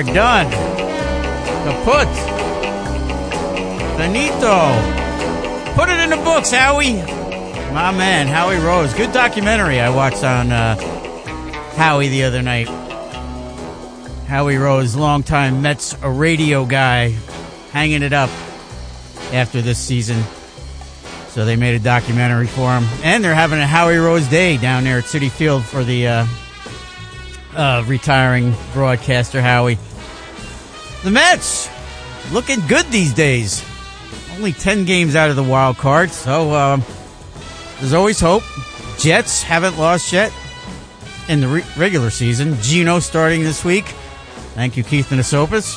are done. Kaput. Finito. Put it in the books, Howie. My man, Howie Rose. Good documentary I watched on Howie the other night. Howie Rose, longtime Mets radio guy, hanging it up after this season. So they made a documentary for him. And they're having a Howie Rose Day down there at Citi Field for the retiring broadcaster Howie. The Mets looking good these days. Only 10 games out of the wild card, so there's always hope. Jets haven't lost yet in the regular season. Geno starting this week. Thank you, Keith Minnesopus.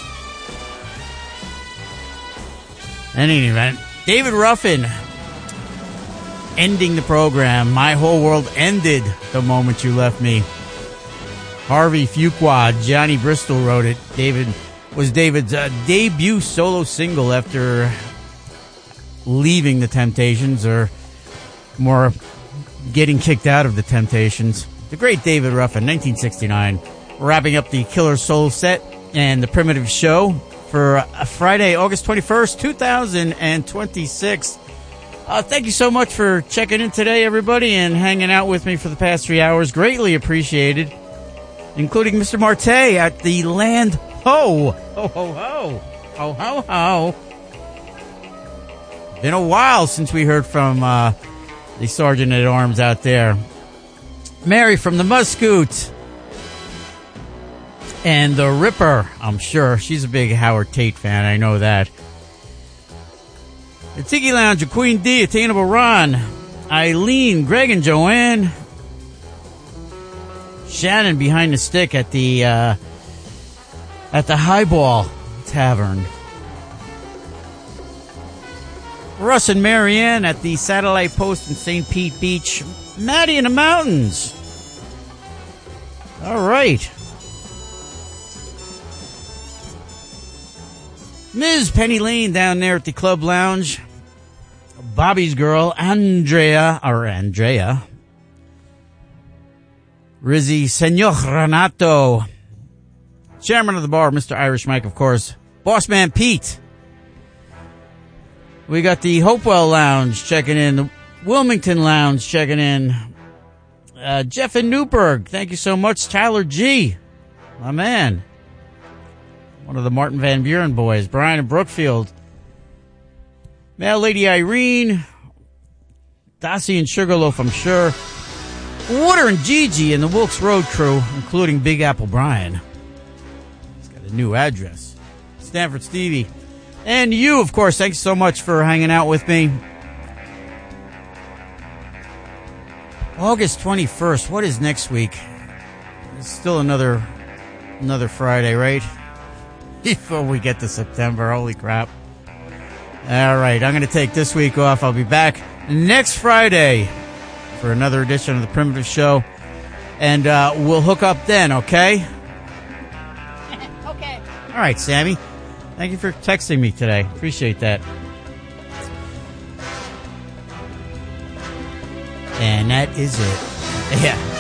In any event, David Ruffin ending the program. My whole world ended the moment you left me. Harvey Fuqua, Johnny Bristol wrote it. David's debut solo single after leaving the Temptations, or more getting kicked out of the Temptations. The great David Ruffin, 1969. Wrapping up the Killer Soul set and the Primitive Show for Friday, August 21st, 2026. Thank you so much for checking in today, everybody, and hanging out with me for the past 3 hours. Greatly appreciated, including Mr. Marte at the Land Ho. Ho, ho, ho. Ho, ho, ho. Been a while since we heard from the Sergeant at Arms out there. Mary from the Muscoot. And the Ripper, I'm sure. She's a big Howard Tate fan, I know that. The Tiki Lounge, a Queen D, Attainable Ron, Eileen, Greg and Joanne, Shannon behind the stick at the Highball Tavern. Russ and Marianne at the Satellite Post in St. Pete Beach. Maddie in the mountains. All right. Ms. Penny Lane down there at the Club Lounge. Bobby's girl, Andrea. Rizzy, Senor Renato. Chairman of the bar, Mr. Irish Mike, of course. Boss Man Pete. We got the Hopewell Lounge checking in. The Wilmington Lounge checking in. Jeff in Newburgh. Thank you so much. Tyler G. My man. One of the Martin Van Buren boys. Brian in Brookfield. Mail Lady Irene. Dossie and Sugarloaf, I'm sure. Water and Gigi and the Wilkes Road crew, including Big Apple Brian. He's got a new address. Stanford Stevie. And you, of course, thanks so much for hanging out with me. August 21st, what is next week? It's still another Friday, right? Before we get to September, holy crap. All right, I'm going to take this week off. I'll be back next Friday for another edition of the Primitive Show. And we'll hook up then, okay? Okay. All right, Sammy. Thank you for texting me today. Appreciate that. And that is it. Yeah.